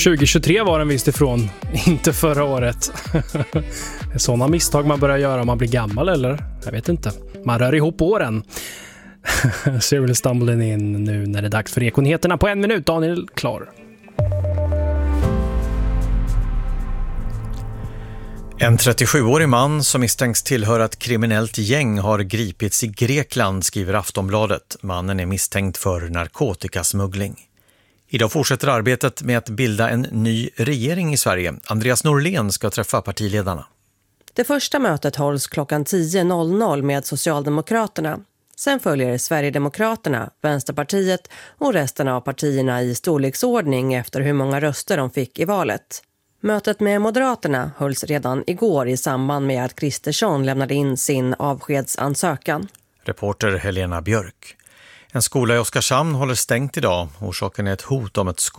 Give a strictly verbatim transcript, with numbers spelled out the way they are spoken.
tjugohundratjugotre var den visst ifrån, inte förra året. Det är sådana misstag man börjar göra om man blir gammal, eller? Jag vet inte. Man rör ihop åren. Cyril Stumbling in nu när det är dags för Ekonyheterna på en minut. Daniel, klar. En trettiosjuårig man som misstänks tillhöra ett kriminellt gäng har gripits i Grekland, skriver Aftonbladet. Mannen är misstänkt för narkotikasmuggling. Idag fortsätter arbetet med att bilda en ny regering i Sverige. Andreas Norlén ska träffa partiledarna. Det första mötet hålls klockan tio med Socialdemokraterna. Sen följer Sverigedemokraterna, Vänsterpartiet och resten av partierna i storleksordning efter hur många röster de fick i valet. Mötet med Moderaterna hölls redan igår i samband med att Kristersson lämnade in sin avskedsansökan. Reporter Helena Björk. En skola i Oskarshamn håller stängt idag. Orsaken är ett hot om ett skol-